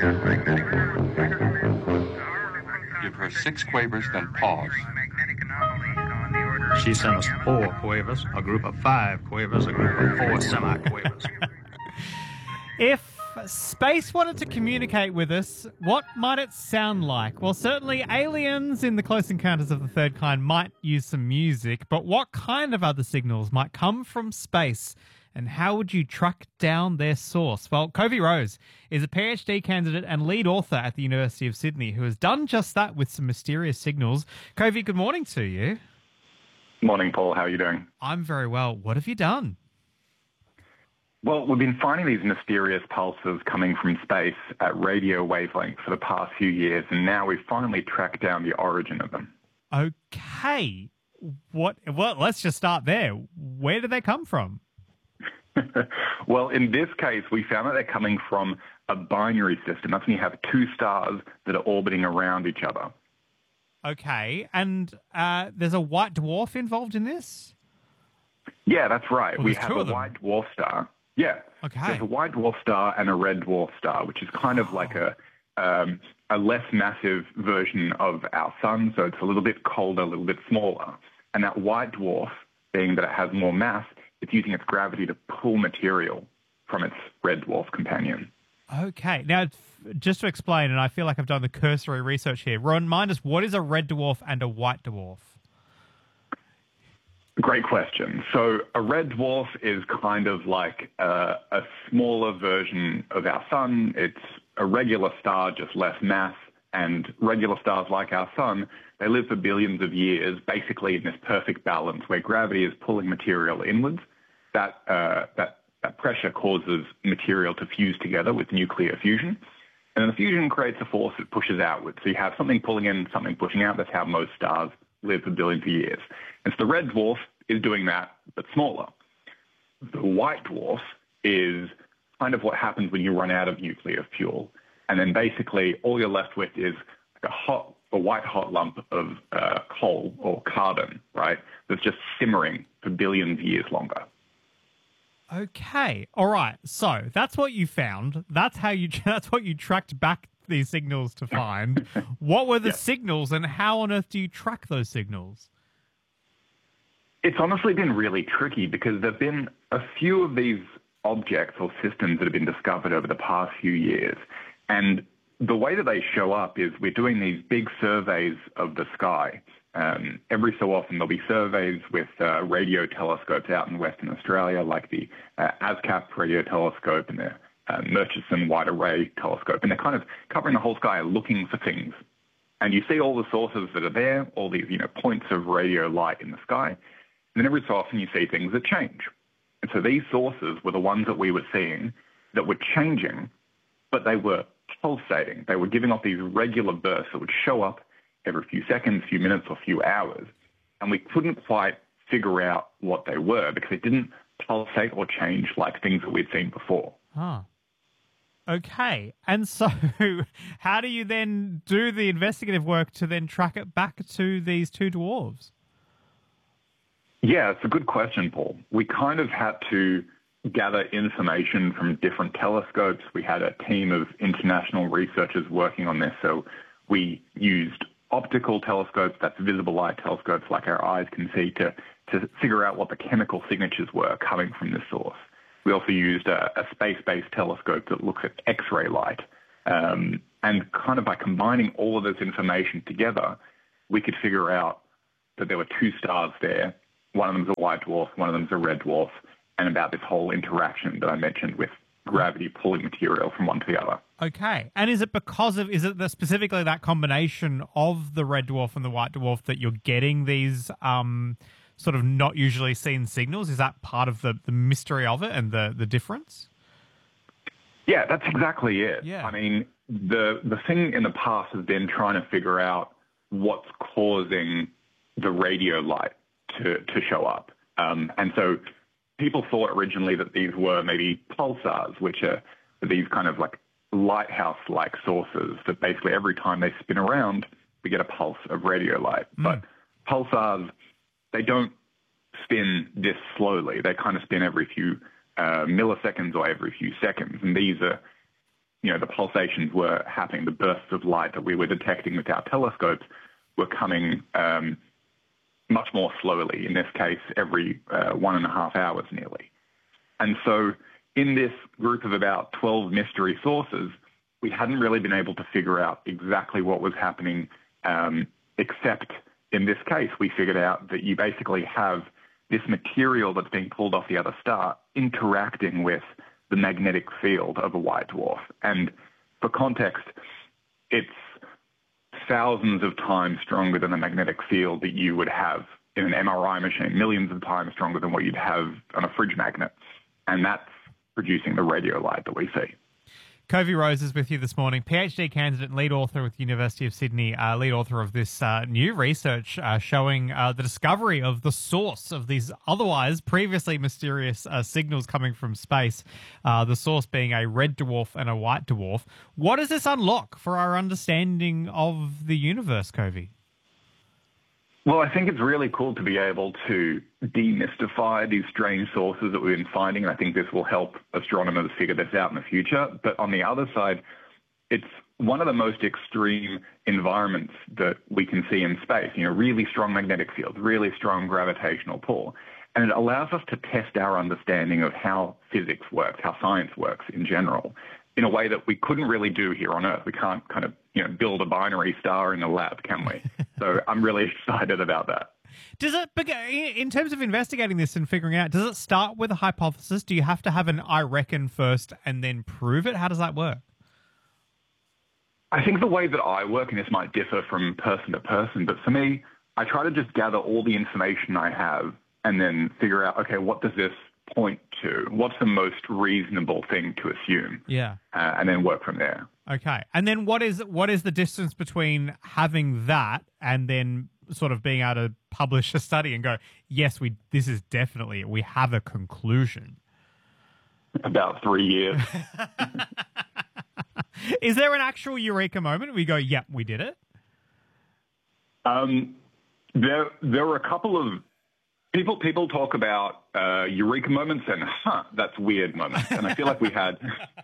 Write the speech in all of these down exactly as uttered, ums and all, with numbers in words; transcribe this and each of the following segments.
Give her six quavers, then pause. She sent us four quavers, a group of five quavers, a group of four semi-quavers. If space wanted to communicate with us, what might it sound like? Well, certainly aliens in the Close Encounters of the Third Kind might use some music, but what kind of other signals might come from space? And how would you track down their source? Well, Covey Rose is a PhD candidate and lead author at the University of Sydney who has done just that with some mysterious signals. Covey, good morning to you. Morning, Paul. How are you doing? I'm very well. What have you done? Well, we've been finding these mysterious pulses coming from space at radio wavelengths for the past few years, and now we've finally tracked down the origin of them. Okay. What? Well, let's just start there. Where do they come from? Well, in this case, we found that they're coming from a binary system. That's when you have two stars that are orbiting around each other. Okay, and uh, there's a white dwarf involved in this? Yeah, that's right. Well, we there's have two a of them. white dwarf star. Yeah. Okay. There's a white dwarf star and a red dwarf star, which is kind of like a um, a less massive version of our sun, so it's a little bit colder, a little bit smaller. And that white dwarf, being that it has more mass, it's using its gravity to pull material from its red dwarf companion. Okay. Now, f- just to explain, and I feel like I've done the cursory research here, remind us, what is a red dwarf and a white dwarf? Great question. So a red dwarf is kind of like a, a smaller version of our sun. It's a regular star, just less mass. And regular stars like our sun, they live for billions of years, basically in this perfect balance where gravity is pulling material inwards. That, uh, that, that pressure causes material to fuse together with nuclear fusion. And then the fusion creates a force that pushes outwards. So you have something pulling in, something pushing out. That's how most stars live for billions of years. And so the red dwarf is doing that, but smaller. The white dwarf is kind of what happens when you run out of nuclear fuel. And then basically all you're left with is like a hot, a white hot lump of uh, coal or carbon, right? That's just simmering for billions of years longer. Okay. All right. So that's what you found. That's how you, that's what you tracked back these signals to find. What were the Yeah. signals and how on earth do you track those signals? It's honestly been really tricky because there have been a few of these objects or systems that have been discovered over the past few years. And the way that they show up is we're doing these big surveys of the sky. Um, every so often there'll be surveys with uh, radio telescopes out in Western Australia, like the uh, ASCAP radio telescope and the uh, Murchison Wide Array telescope. And they're kind of covering the whole sky looking for things. And you see all the sources that are there, all these, you know, points of radio light in the sky. And then every so often you see things that change. And so these sources were the ones that we were seeing that were changing, but they were pulsating. They were giving off these regular bursts that would show up every few seconds, few minutes, or few hours. And we couldn't quite figure out what they were because they didn't pulsate or change like things that we'd seen before. Huh. Okay. And so how do you then do the investigative work to then track it back to these two dwarves? Yeah, it's a good question, Paul. We kind of had to gather information from different telescopes. We had a team of international researchers working on this. So we used optical telescopes, that's visible light telescopes like our eyes can see, to, to figure out what the chemical signatures were coming from this source. We also used a, a space-based telescope that looks at X-ray light. Um, and kind of by combining all of this information together, we could figure out that there were two stars there. One of them's a white dwarf, one of them's a red dwarf, and about this whole interaction that I mentioned with gravity pulling material from one to the other. Okay. And is it because of, is it the, specifically that combination of the red dwarf and the white dwarf that you're getting these um, sort of not usually seen signals? Is that part of the, the mystery of it and the, the difference? Yeah, that's exactly it. Yeah. I mean, the the thing in the past has been trying to figure out what's causing the radio light to, to show up. Um, and so people thought originally that these were maybe pulsars, which are these kind of like lighthouse-like sources that basically every time they spin around, we get a pulse of radio light. Mm. But pulsars, they don't spin this slowly. They kind of spin every few uh, milliseconds or every few seconds. And these are you know, the pulsations were happening, the bursts of light that we were detecting with our telescopes were coming um, much more slowly, in this case, every uh, one and a half hours nearly. And so in this group of about twelve mystery sources, we hadn't really been able to figure out exactly what was happening, um, except in this case, we figured out that you basically have this material that's being pulled off the other star interacting with the magnetic field of a white dwarf. And for context, it's thousands of times stronger than the magnetic field that you would have in an M R I machine, millions of times stronger than what you'd have on a fridge magnet. And that's producing the radio light that we see. Covey Rose is with you this morning, PhD candidate and lead author with the University of Sydney, uh, lead author of this uh, new research uh, showing uh, the discovery of the source of these otherwise previously mysterious uh, signals coming from space, uh, the source being a red dwarf and a white dwarf. What does this unlock for our understanding of the universe, Covey? Well, I think it's really cool to be able to demystify these strange sources that we've been finding, and I think this will help astronomers figure this out in the future. But on the other side, it's one of the most extreme environments that we can see in space, you know, really strong magnetic fields, really strong gravitational pull. And it allows us to test our understanding of how physics works, how science works in general, in a way that we couldn't really do here on Earth. We can't kind of, you know, build a binary star in a lab, can we? So I'm really excited about that. Does it, in terms of investigating this and figuring out, does it start with a hypothesis? Do you have to have an I reckon first and then prove it? How does that work? I think the way that I work, and this might differ from person to person, but for me, I try to just gather all the information I have and then figure out, okay, what does this point to? What's the most reasonable thing to assume? Yeah. Uh, and then work from there. Okay. And then what is what is the distance between having that and then sort of being able to publish a study and go, yes, we this is definitely it. We have a conclusion? About three years. Is there an actual eureka moment? We go, yep, we did it? Um, there, there were a couple of people. People talk about uh, eureka moments and huh, that's weird moments, and I feel like we had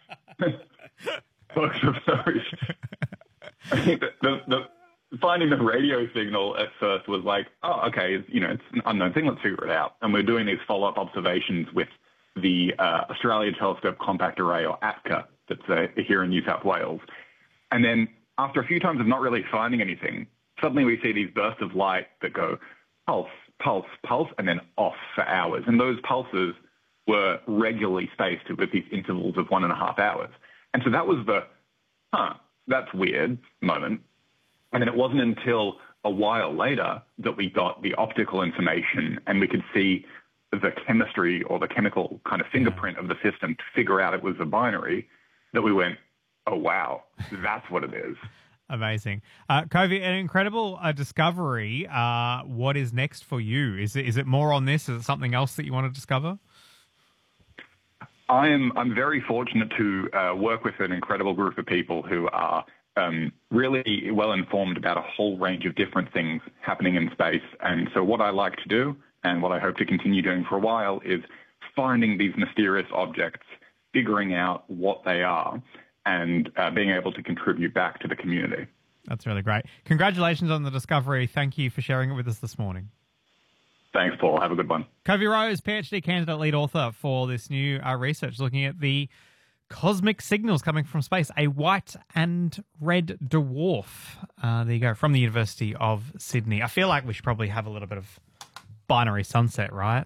both of those. I think that the, the finding the radio signal at first was like, oh, okay, you know, it's an unknown thing. Let's figure it out. And we're doing these follow-up observations with the uh, Australia Telescope Compact Array, or A T C A, that's uh, here in New South Wales. And then after a few times of not really finding anything, suddenly we see these bursts of light that go pulse, pulse, pulse, and then off for hours. And those pulses were regularly spaced with these intervals of one and a half hours. And so that was the, huh, that's weird moment. And then it wasn't until a while later that we got the optical information and we could see the chemistry or the chemical kind of fingerprint of the system to figure out it was a binary that we went, oh, wow, that's what it is. Amazing. Uh, Covey, an incredible uh, discovery. Uh, what is next for you? Is it, is it more on this? Is it something else that you want to discover? I am, I'm very fortunate to uh, work with an incredible group of people who are um, really well informed about a whole range of different things happening in space. And so what I like to do, and what I hope to continue doing for a while, is finding these mysterious objects, figuring out what they are, and uh, being able to contribute back to the community. That's really great. Congratulations on the discovery. Thank you for sharing it with us this morning. Thanks, Paul. Have a good one. Covey Rose, PhD candidate, lead author for this new uh, research looking at the cosmic signals coming from space, a white and red dwarf. Uh, there you go, from the University of Sydney. I feel like we should probably have a little bit of binary sunset, right?